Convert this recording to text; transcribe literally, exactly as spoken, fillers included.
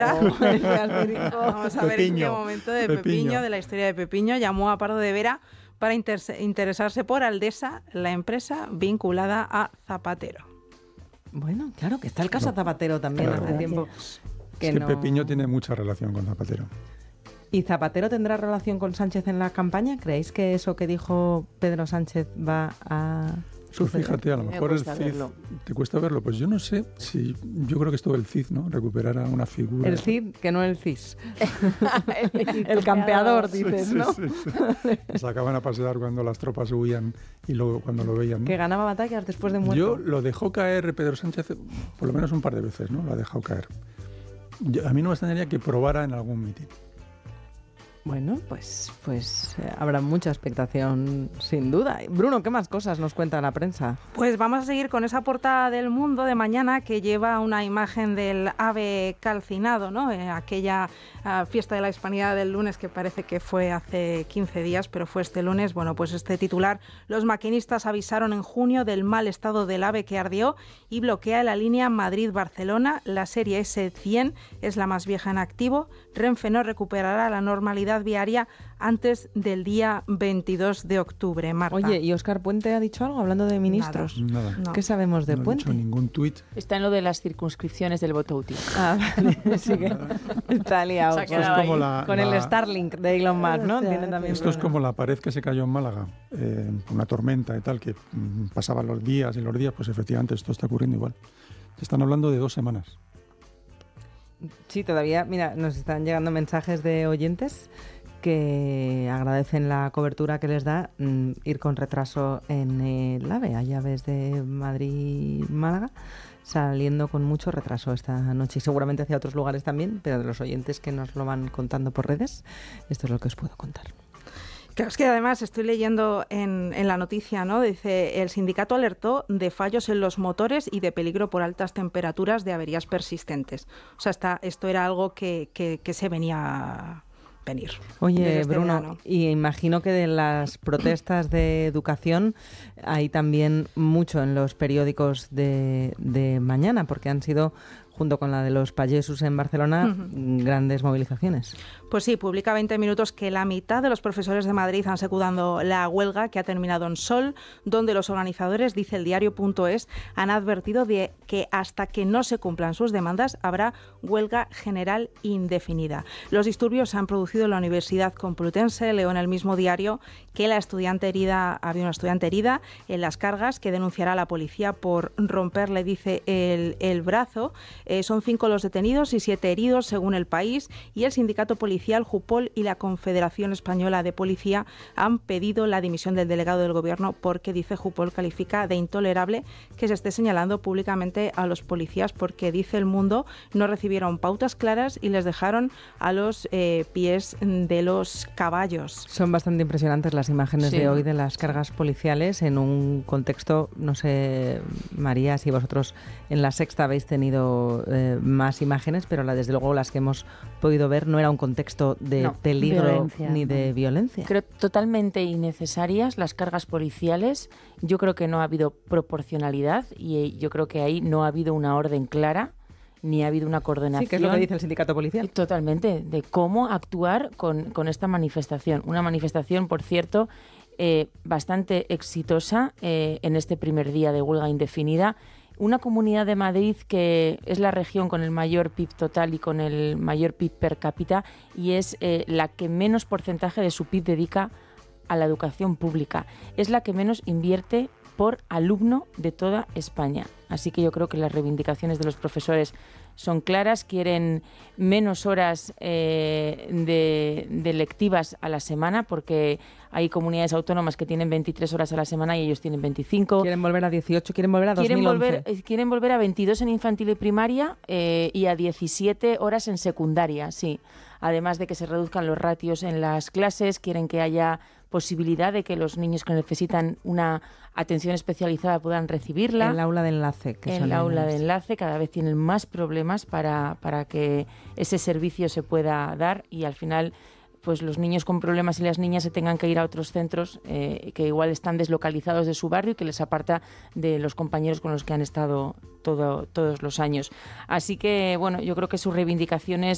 Vamos a ver en qué momento de Pepiño. Pepiño, de la historia de Pepiño, llamó a Pardo de Vera para inter- interesarse por Aldesa, la empresa vinculada a Zapatero. Bueno, claro, que está el caso Zapatero también claro. hace tiempo. Que es que no... Pepiño tiene mucha relación con Zapatero. ¿Y Zapatero tendrá relación con Sánchez en la campaña? ¿Creéis que eso que dijo Pedro Sánchez va a suceder? Pues fíjate, a lo mejor el C I D, verlo. ¿Te cuesta verlo? Pues yo no sé si, yo creo que es todo el C I D, ¿no? Recuperar a una figura. El C I D, que no el C I S. el, el campeador, dices, sí, ¿no? Sí, sí, sí. Sacaban a pasear cuando las tropas huían y luego cuando lo veían, ¿no? Que ganaba batallas después de muerto. Yo lo dejó caer Pedro Sánchez por lo menos un par de veces, ¿no? Lo ha dejado caer. Yo, a mí no me extrañaría que probara en algún mitin. Bueno, pues, pues eh, habrá mucha expectación, sin duda. Bruno, ¿qué más cosas nos cuenta la prensa? Pues vamos a seguir con esa portada del Mundo de mañana que lleva una imagen del ave calcinado, ¿no? Eh, aquella uh, fiesta de la Hispanidad del lunes que parece que fue hace quince días, pero fue este lunes. Bueno, pues este titular: los maquinistas avisaron en junio del mal estado del ave que ardió y bloquea la línea Madrid-Barcelona. La serie ese cien es la más vieja en activo. Renfe no recuperará la normalidad viaria antes del día veintidós de octubre. Marta. Oye, ¿y Óscar Puente ha dicho algo hablando de ministros? Nada. Nada. ¿Qué sabemos de no Puente? No ha dicho ningún tuit. Está en lo de las circunscripciones del voto útil. Ah, vale. Sí que está liado. Esto es como la, con la, el Starlink de Elon Musk, ¿no? O sea, Tiene también esto es como la pared que se cayó en Málaga, eh, una tormenta y tal, que mm, pasaban los días y los días, pues efectivamente esto está ocurriendo igual. Se están hablando de dos semanas. Sí, todavía, mira, nos están llegando mensajes de oyentes que agradecen la cobertura que les da mm, ir con retraso en el AVE, a llaves de Madrid-Málaga, saliendo con mucho retraso esta noche y seguramente hacia otros lugares también, pero de los oyentes que nos lo van contando por redes, esto es lo que os puedo contar. Claro, es que además estoy leyendo en, en la noticia, ¿no? Dice, el sindicato alertó de fallos en los motores y de peligro por altas temperaturas de averías persistentes. O sea, está, esto era algo que, que, que se venía venir. Oye, este Bruno, verano. y imagino que de las protestas de educación hay también mucho en los periódicos de, de mañana, porque han sido, junto con la de los payesos en Barcelona, uh-huh. grandes movilizaciones. Pues sí, publica veinte minutos que la mitad de los profesores de Madrid han secundado la huelga que ha terminado en Sol, donde los organizadores, dice el diario punto es, han advertido de que hasta que no se cumplan sus demandas habrá huelga general indefinida. Los disturbios se han producido en la Universidad Complutense. Leo en el mismo diario que la estudiante herida, había una estudiante herida en las cargas que denunciará a la policía por romperle, dice, el, el brazo. Eh, son cinco los detenidos y siete heridos, según El País, y el sindicato policial Jupol y la Confederación Española de Policía han pedido la dimisión del delegado del Gobierno porque, dice Jupol, califica de intolerable que se esté señalando públicamente a los policías porque, dice El Mundo, no recibieron pautas claras y les dejaron a los eh, pies de los caballos. Son bastante impresionantes las imágenes sí. de hoy de las cargas policiales en un contexto, no sé, María, si vosotros en La Sexta habéis tenido eh, más imágenes, pero la, desde luego las que hemos podido ver no era un contexto de no, peligro violencia, ni no. de violencia. Creo totalmente innecesarias las cargas policiales. Yo creo que no ha habido proporcionalidad y yo creo que ahí no ha habido una orden clara ni ha habido una coordinación. Sí, que es lo que dice el sindicato policial. Totalmente, de cómo actuar con, con esta manifestación. Una manifestación, por cierto, eh, bastante exitosa eh, en este primer día de huelga indefinida. Una comunidad de Madrid que es la región con el mayor P I B total y con el mayor P I B per cápita y es eh, la que menos porcentaje de su P I B dedica a la educación pública. Es la que menos invierte por alumno de toda España. Así que yo creo que las reivindicaciones de los profesores son claras, quieren menos horas eh, de, de lectivas a la semana, porque hay comunidades autónomas que tienen veintitrés horas a la semana y ellos tienen veinticinco. Quieren volver a dieciocho, quieren volver a dos mil once. Quieren volver, quieren volver a veintidós en infantil y primaria eh, y a diecisiete horas en secundaria, sí. Además de que se reduzcan los ratios en las clases, quieren que haya posibilidad de que los niños que necesitan una atención especializada puedan recibirla. El aula de enlace. Que el aula de enlace cada vez tienen más problemas para, para que ese servicio se pueda dar y al final pues los niños con problemas y las niñas se tengan que ir a otros centros eh, que igual están deslocalizados de su barrio y que les aparta de los compañeros con los que han estado todo, todos los años. Así que, bueno, yo creo que sus reivindicaciones